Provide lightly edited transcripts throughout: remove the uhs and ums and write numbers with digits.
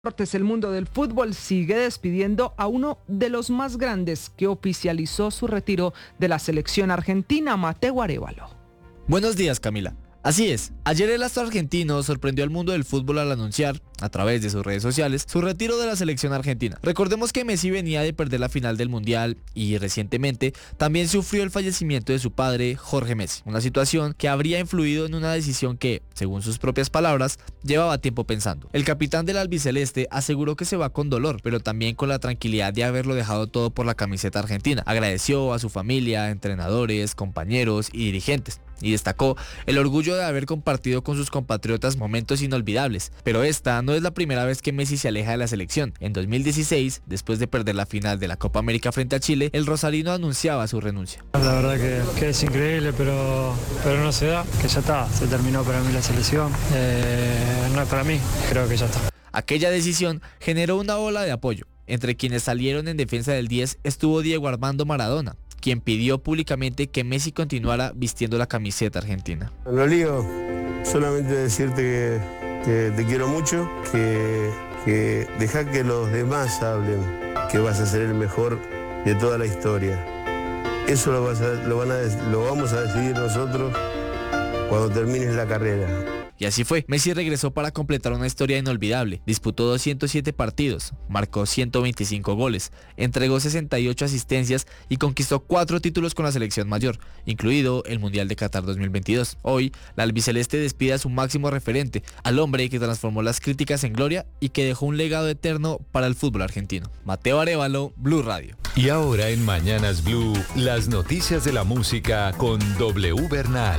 Deportes, el mundo del fútbol sigue despidiendo a uno de los más grandes que oficializó su retiro de la selección argentina, Mateo Arévalo. Buenos días, Camila. Así es, ayer el astro argentino sorprendió al mundo del fútbol al anunciar, a través de sus redes sociales, su retiro de la selección argentina. Recordemos que Messi venía de perder la final del Mundial y recientemente también sufrió el fallecimiento de su padre, Jorge Messi, una situación que habría influido en una decisión que, según sus propias palabras, llevaba tiempo pensando. El capitán del albiceleste aseguró que se va con dolor, pero también con la tranquilidad de haberlo dejado todo por la camiseta argentina. Agradeció a su familia, entrenadores, compañeros y dirigentes, y destacó el orgullo de haber compartido con sus compatriotas momentos inolvidables. Pero esta no es la primera vez que Messi se aleja de la selección. En 2016, después de perder la final de la Copa América frente a Chile, el rosarino anunciaba su renuncia. La verdad que es increíble, pero no se da, que ya está, se terminó para mí la selección, no es para mí, creo que ya está. Aquella decisión generó una ola de apoyo. Entre quienes salieron en defensa del 10 estuvo Diego Armando Maradona, quien pidió públicamente que Messi continuara vistiendo la camiseta argentina. Lo lío, solamente decirte que te quiero mucho, que deja que los demás hablen, que vas a ser el mejor de toda la historia. Eso lo vamos a decidir nosotros cuando termines la carrera. Y así fue. Messi regresó para completar una historia inolvidable. Disputó 207 partidos, marcó 125 goles, entregó 68 asistencias y conquistó 4 títulos con la selección mayor, incluido el Mundial de Qatar 2022. Hoy, la albiceleste despide a su máximo referente, al hombre que transformó las críticas en gloria y que dejó un legado eterno para el fútbol argentino. Mateo Arévalo, Blue Radio. Y ahora en Mañanas Blue, las noticias de la música con W Bernal.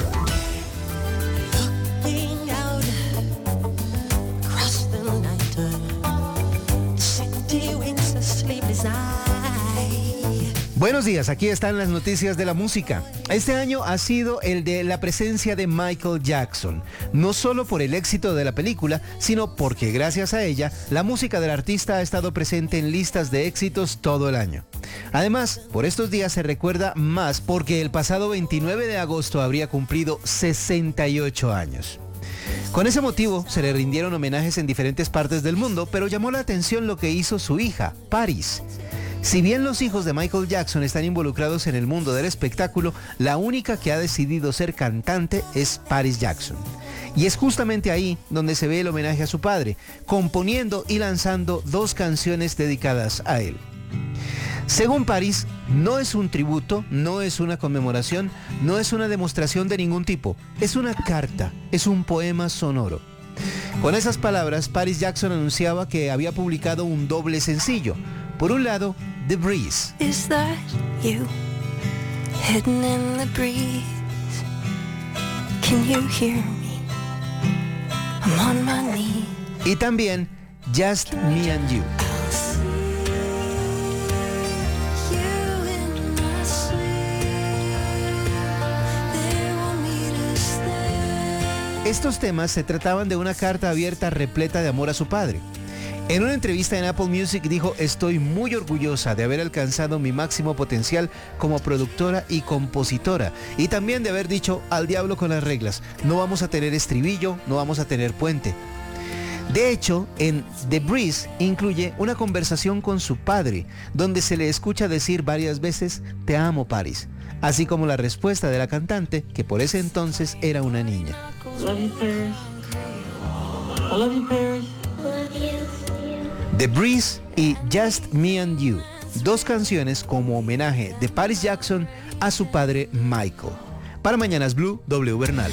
Buenos días, aquí están las noticias de la música. Este año ha sido el de la presencia de Michael Jackson, no solo por el éxito de la película, sino porque gracias a ella, la música del artista ha estado presente en listas de éxitos todo el año. Además, por estos días se recuerda más porque el pasado 29 de agosto habría cumplido 68 años. Con ese motivo, se le rindieron homenajes en diferentes partes del mundo, pero llamó la atención lo que hizo su hija, Paris. Si bien los hijos de Michael Jackson están involucrados en el mundo del espectáculo, la única que ha decidido ser cantante es Paris Jackson. Y es justamente ahí donde se ve el homenaje a su padre, componiendo y lanzando 2 canciones dedicadas a él. Según Paris, no es un tributo, no es una conmemoración, no es una demostración de ningún tipo, es una carta, es un poema sonoro. Con esas palabras, Paris Jackson anunciaba que había publicado un doble sencillo. Por un lado, The Breeze. Is that you hidden in the breeze? Can you hear me? I'm on my knees. Y también Just Me and You. Estos temas se trataban de una carta abierta repleta de amor a su padre. En una entrevista en Apple Music dijo: estoy muy orgullosa de haber alcanzado mi máximo potencial como productora y compositora, y también de haber dicho al diablo con las reglas, no vamos a tener estribillo, no vamos a tener puente. De hecho, en The Breeze incluye una conversación con su padre, donde se le escucha decir varias veces, te amo, Paris, así como la respuesta de la cantante, que por ese entonces era una niña. Love you, Paris. I love you, Paris. The Breeze y Just Me and You, 2 canciones como homenaje de Paris Jackson a su padre Michael. Para Mañanas Blue, W Bernal.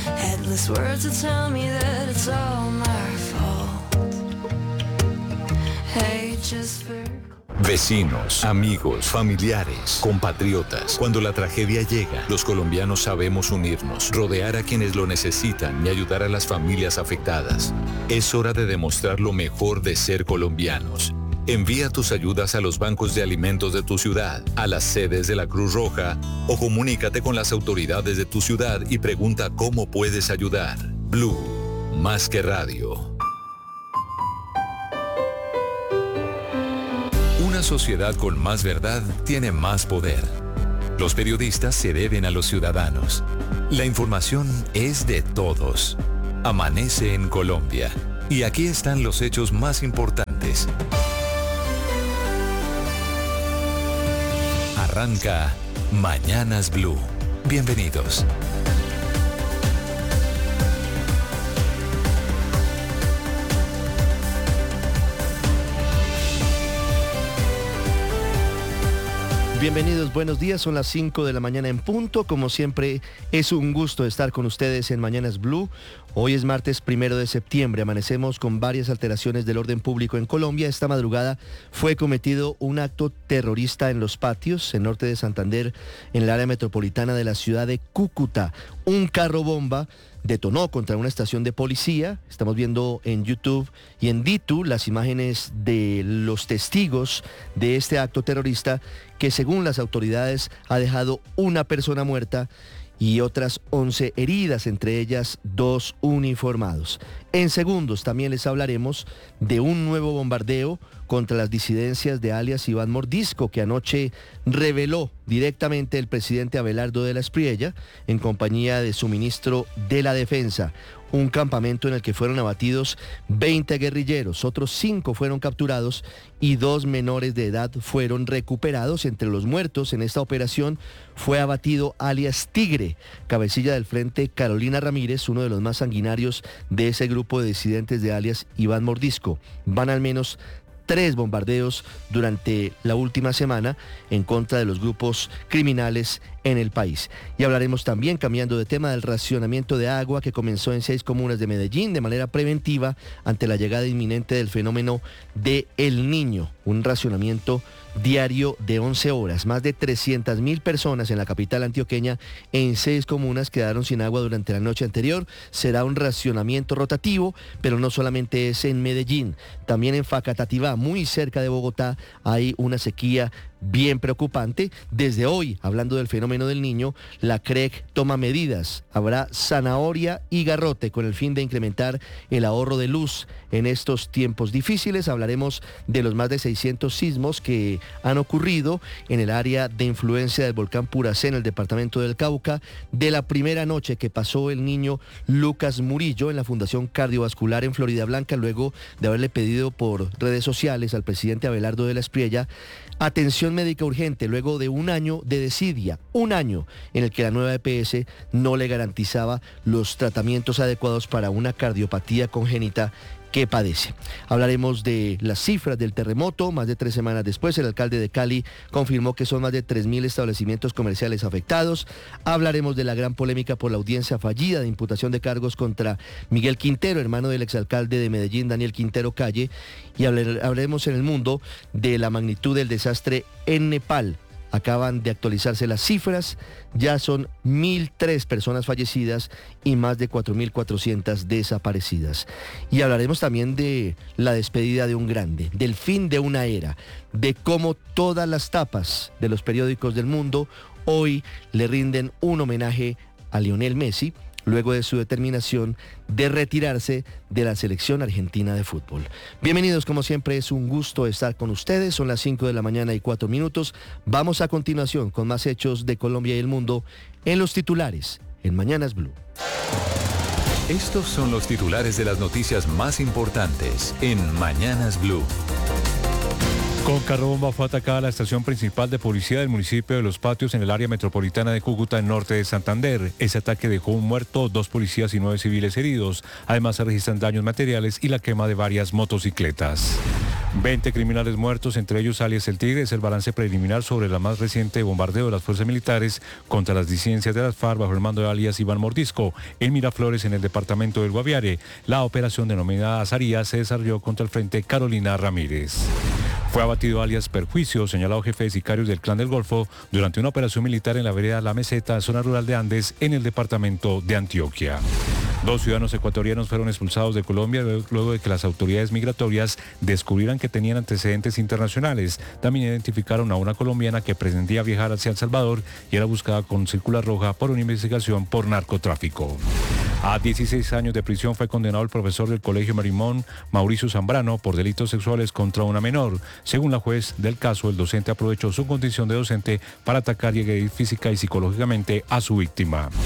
Vecinos, amigos, familiares, compatriotas. Cuando la tragedia llega, los colombianos sabemos unirnos, rodear a quienes lo necesitan y ayudar a las familias afectadas. Es hora de demostrar lo mejor de ser colombianos. Envía tus ayudas a los bancos de alimentos de tu ciudad, a las sedes de la Cruz Roja o comunícate con las autoridades de tu ciudad y pregunta cómo puedes ayudar. Blue, más que radio. Una sociedad con más verdad tiene más poder. Los periodistas se deben a los ciudadanos. La información es de todos. Amanece en Colombia. Y aquí están los hechos más importantes. Arranca Mañanas Blue. Bienvenidos. Bienvenidos, buenos días, son las 5 de la mañana en punto. Como siempre, es un gusto estar con ustedes en Mañanas Blue. Hoy es martes 1 de septiembre, amanecemos con varias alteraciones del orden público en Colombia. Esta madrugada fue cometido un acto terrorista en Los Patios, en norte de Santander, en el área metropolitana de la ciudad de Cúcuta. Un carro bomba detonó contra una estación de policía. Estamos viendo en YouTube y en Ditu las imágenes de los testigos de este acto terrorista que, según las autoridades, ha dejado una persona muerta y otras 11 heridas, entre ellas 2 uniformados. En segundos también les hablaremos de un nuevo bombardeo contra las disidencias de alias Iván Mordisco, que anoche reveló directamente el presidente Abelardo de la Espriella en compañía de su ministro de la Defensa. Un campamento en el que fueron abatidos 20 guerrilleros, otros 5 fueron capturados y 2 menores de edad fueron recuperados. Entre los muertos en esta operación fue abatido alias Tigre, cabecilla del frente Carolina Ramírez, uno de los más sanguinarios de ese grupo de disidentes de alias Iván Mordisco. Van al menos 3 bombardeos durante la última semana en contra de los grupos criminales en el país. Y hablaremos también, cambiando de tema, del racionamiento de agua que comenzó en 6 comunas de Medellín de manera preventiva ante la llegada inminente del fenómeno de El Niño. Un racionamiento diario de 11 horas. Más de 300.000 personas en la capital antioqueña en 6 comunas quedaron sin agua durante la noche anterior. Será un racionamiento rotativo, pero no solamente es en Medellín. También en Facatativá, muy cerca de Bogotá, hay una sequía bien preocupante. Desde hoy, hablando del fenómeno del Niño, la CREC toma medidas. Habrá zanahoria y garrote con el fin de incrementar el ahorro de luz en estos tiempos difíciles. Hablaremos de los más de 600 sismos que han ocurrido en el área de influencia del volcán Puracé en el departamento del Cauca, de la primera noche que pasó el niño Lucas Murillo en la Fundación Cardiovascular en Florida Blanca, luego de haberle pedido por redes sociales al presidente Abelardo de la Espriella atención médica urgente luego de un año de desidia, un año en el que la nueva EPS no le garantizaba los tratamientos adecuados para una cardiopatía congénita que padece. Hablaremos de las cifras del terremoto. Más de 3 semanas después, el alcalde de Cali confirmó que son más de 3.000 establecimientos comerciales afectados. Hablaremos de la gran polémica por la audiencia fallida de imputación de cargos contra Miguel Quintero, hermano del exalcalde de Medellín, Daniel Quintero Calle. Y hablaremos en el mundo de la magnitud del desastre en Nepal. Acaban de actualizarse las cifras, ya son 1.003 personas fallecidas y más de 4.400 desaparecidas. Y hablaremos también de la despedida de un grande, del fin de una era, de cómo todas las tapas de los periódicos del mundo hoy le rinden un homenaje a Lionel Messi, luego de su determinación de retirarse de la selección argentina de fútbol. Bienvenidos, como siempre, es un gusto estar con ustedes. Son las 5 de la mañana y 4 minutos. Vamos a continuación con más hechos de Colombia y el mundo en los titulares, en Mañanas Blue. Estos son los titulares de las noticias más importantes en Mañanas Blue. Con carro bomba fue atacada la estación principal de policía del municipio de Los Patios en el área metropolitana de Cúcuta, en norte de Santander. Ese ataque dejó un muerto, 2 policías y 9 civiles heridos. Además, se registran daños materiales y la quema de varias motocicletas. 20 criminales muertos, entre ellos alias El Tigre, es el balance preliminar sobre la más reciente bombardeo de las fuerzas militares contra las disidencias de las FARC bajo el mando de alias Iván Mordisco en Miraflores, en el departamento del Guaviare. La operación denominada Azaría se desarrolló contra el frente Carolina Ramírez. Fue abatido alias Perjuicio, señalado jefe de sicarios del Clan del Golfo, durante una operación militar en la vereda La Meseta, zona rural de Andes, en el departamento de Antioquia. 2 ciudadanos ecuatorianos fueron expulsados de Colombia luego de que las autoridades migratorias descubrieran que tenían antecedentes internacionales. También identificaron a una colombiana que pretendía viajar hacia El Salvador y era buscada con círcula roja por una investigación por narcotráfico. A 16 años de prisión fue condenado el profesor del Colegio Marimón, Mauricio Zambrano, por delitos sexuales contra una menor. Según la juez del caso, el docente aprovechó su condición de docente para atacar y agredir física y psicológicamente a su víctima.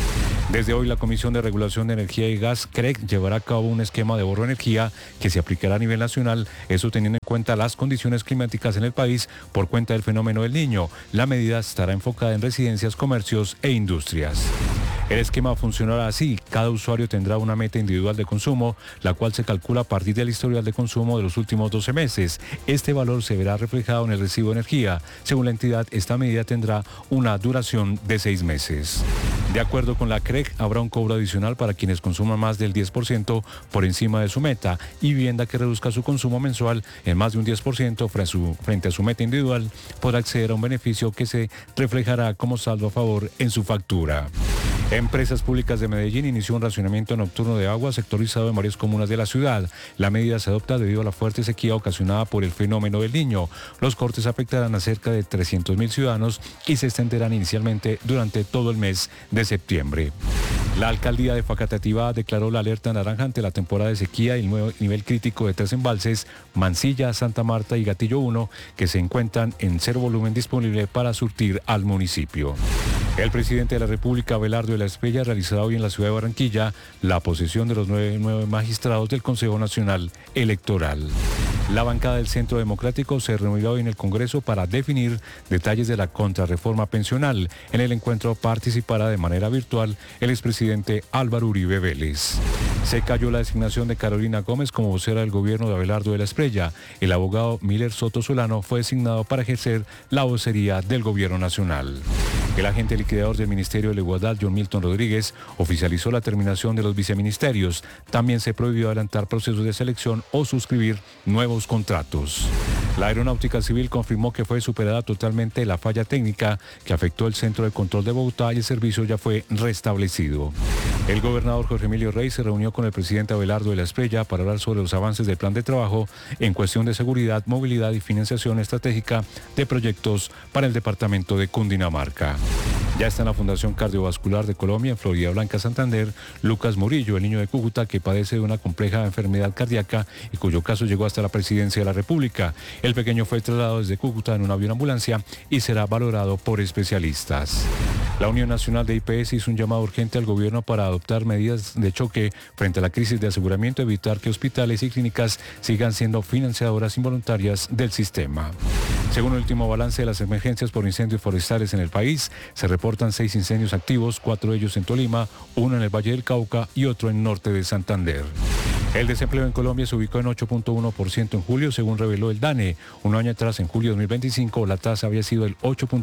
Desde hoy, la Comisión de Regulación de Energía y Gas, CREG, llevará a cabo un esquema de ahorro de energía que se aplicará a nivel nacional, eso teniendo en cuenta las condiciones climáticas en el país por cuenta del fenómeno del Niño. La medida estará enfocada en residencias, comercios e industrias. El esquema funcionará así: cada usuario tendrá una meta individual de consumo, la cual se calcula a partir del historial de consumo de los últimos 12 meses. Este valor se verá reflejado en el recibo de energía. Según la entidad, esta medida tendrá una duración de 6 meses. De acuerdo con la CREG, habrá un cobro adicional para quienes consuman más del 10% por encima de su meta, y vivienda que reduzca su consumo mensual en más de un 10% frente a su meta individual podrá acceder a un beneficio que se reflejará como saldo a favor en su factura. Empresas Públicas de Medellín inició un racionamiento nocturno de agua sectorizado en varias comunas de la ciudad. La medida se adopta debido a la fuerte sequía ocasionada por el fenómeno del Niño. Los cortes afectarán a cerca de 300.000 ciudadanos y se extenderán inicialmente durante todo el mes de septiembre. La alcaldía de Facatativá declaró la alerta naranja ante la temporada de sequía y el nuevo nivel crítico de 3 embalses, Mansilla, Santa Marta y Gatillo 1, que se encuentran en cero volumen disponible para surtir al municipio. El presidente de la República, Abelardo de la Espriella, realizará hoy en la ciudad de Barranquilla la posesión de los nueve magistrados del Consejo Nacional Electoral. La bancada del Centro Democrático se reunirá hoy en el Congreso para definir detalles de la contrarreforma pensional. En el encuentro participará de manera virtual el expresidente Álvaro Uribe Vélez. Se cayó la designación de Carolina Gómez como vocera del gobierno de Abelardo de la Espriella. El abogado Miller Soto Solano fue designado para ejercer la vocería del gobierno nacional. El agente liquidador del Ministerio de la Igualdad, John Milton Rodríguez, oficializó la terminación de los viceministerios. También se prohibió adelantar procesos de selección o suscribir nuevos contratos. La Aeronáutica Civil confirmó que fue superada totalmente la falla técnica que afectó el Centro de Control de Bogotá y el servicio ya fue restablecido. El gobernador Jorge Emilio Rey se reunió con el presidente Abelardo de la Espriella para hablar sobre los avances del plan de trabajo en cuestión de seguridad, movilidad y financiación estratégica de proyectos para el departamento de Cundinamarca. Ya está en la Fundación Cardiovascular de Colombia, en Florida Blanca, Santander, Lucas Murillo, el niño de Cúcuta que padece de una compleja enfermedad cardíaca y cuyo caso llegó hasta la presidencia de la República. El pequeño fue trasladado desde Cúcuta en un avión ambulancia y será valorado por especialistas. La Unión Nacional de IPS hizo un llamado urgente al gobierno para adoptar medidas de choque frente a la crisis de aseguramiento, evitar que hospitales y clínicas sigan siendo financiadoras involuntarias del sistema. Según el último balance de las emergencias por incendios forestales en el país, se reportan 6 incendios activos, 4 de ellos en Tolima, 1 en el Valle del Cauca y otro en norte de Santander. El desempleo en Colombia se ubicó en 8.1% en julio, según reveló el DANE. Un año atrás, en julio de 2025, la tasa había sido el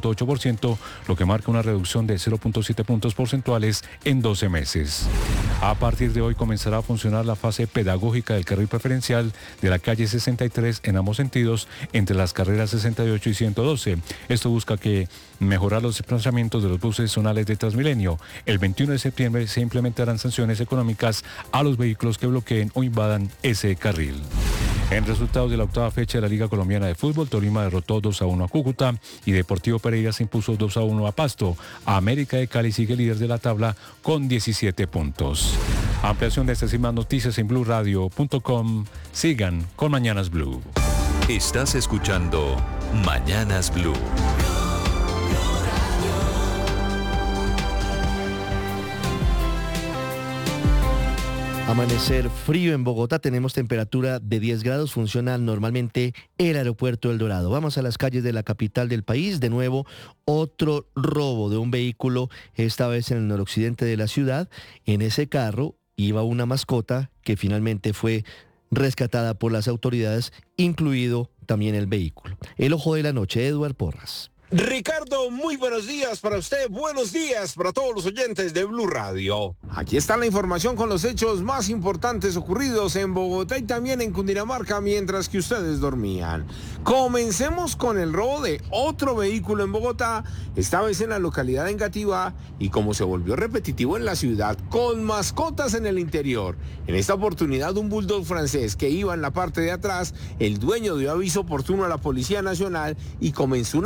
8.8%, lo que marca una reducción de 0.7 puntos porcentuales en 12 meses. A partir de hoy comenzará a funcionar la fase pedagógica del carril preferencial de la calle 63 en ambos sentidos, entre las carreras 68 y 112. Esto busca mejorar los desplazamientos de los buses zonales de Transmilenio. El 21 de septiembre se implementarán sanciones económicas a los vehículos que bloqueen o invadan ese carril. En resultados de la octava fecha de la Liga Colombiana de Fútbol, Tolima derrotó 2-1 a Cúcuta y Deportivo Pereira se impuso 2-1 a Pasto. América de Cali sigue líder de la tabla con 17 puntos. Ampliación de estas y más noticias en BluRadio.com. Sigan con Mañanas Blue. Estás escuchando Mañanas Blue. Amanecer frío en Bogotá, tenemos temperatura de 10 grados, funciona normalmente el aeropuerto El Dorado. Vamos a las calles de la capital del país, de nuevo otro robo de un vehículo, esta vez en el noroccidente de la ciudad. En ese carro iba una mascota que finalmente fue rescatada por las autoridades, incluido también el vehículo. El ojo de la noche, Eduard Porras. Ricardo, muy buenos días para usted, buenos días para todos los oyentes de Blue Radio. Aquí está la información con los hechos más importantes ocurridos en Bogotá y también en Cundinamarca mientras que ustedes dormían. Comencemos con el robo de otro vehículo en Bogotá, esta vez en la localidad de Engativá, y como se volvió repetitivo en la ciudad, con mascotas en el interior. En esta oportunidad un bulldog francés que iba en la parte de atrás, el dueño dio aviso oportuno a la Policía Nacional y comenzó una persecución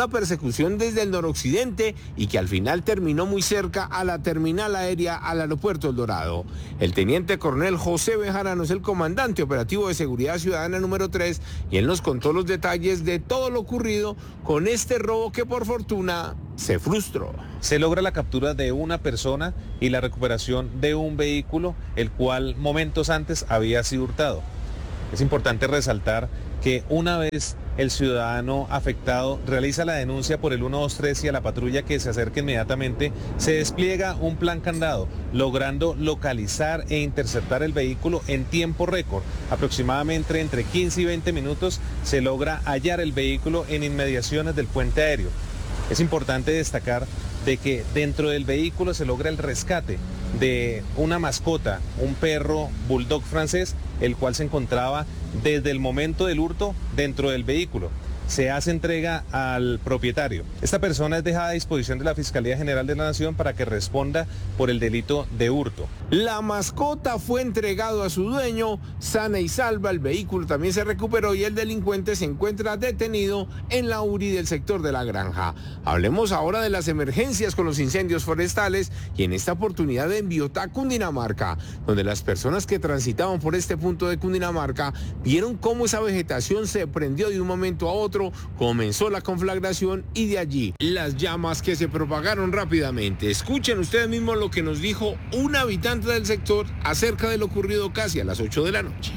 persecución desde el noroccidente y que al final terminó muy cerca a la terminal aérea al aeropuerto El Dorado. El teniente coronel José Bejarano es el comandante operativo de seguridad ciudadana número 3 y él nos contó los detalles de todo lo ocurrido con este robo que por fortuna se frustró. Se logra la captura de una persona y la recuperación de un vehículo, el cual momentos antes había sido hurtado. Es importante resaltar que una vez el ciudadano afectado realiza la denuncia por el 123 y a la patrulla que se acerca inmediatamente, se despliega un plan candado, logrando localizar e interceptar el vehículo en tiempo récord. Aproximadamente entre 15 y 20 minutos se logra hallar el vehículo en inmediaciones del puente aéreo. Es importante destacar de que dentro del vehículo se logra el rescate de una mascota, un perro bulldog francés, el cual se encontraba desde el momento del hurto dentro del vehículo. Se hace entrega al propietario. Esta persona es dejada a disposición de la Fiscalía General de la Nación para que responda por el delito de hurto. La mascota fue entregado a su dueño, sana y salva. El vehículo también se recuperó y el delincuente se encuentra detenido en la URI del sector de La Granja. Hablemos ahora de las emergencias con los incendios forestales y en esta oportunidad en Biotá, Cundinamarca, donde las personas que transitaban por este punto de Cundinamarca vieron cómo esa vegetación se prendió de un momento a otro. Comenzó la conflagración y de allí las llamas que se propagaron rápidamente. Escuchen ustedes mismos lo que nos dijo un habitante del sector acerca de lo ocurrido casi a las 8 de la noche.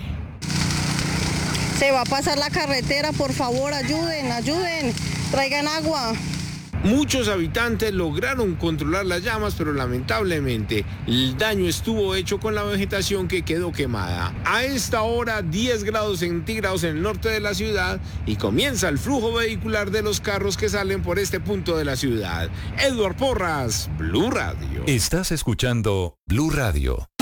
Se va a pasar la carretera, por favor, ayuden, traigan agua. Muchos habitantes lograron controlar las llamas, pero lamentablemente el daño estuvo hecho con la vegetación que quedó quemada. A esta hora 10 grados centígrados en el norte de la ciudad y comienza el flujo vehicular de los carros que salen por este punto de la ciudad. Edward Porras, Blue Radio. Estás escuchando Blue Radio.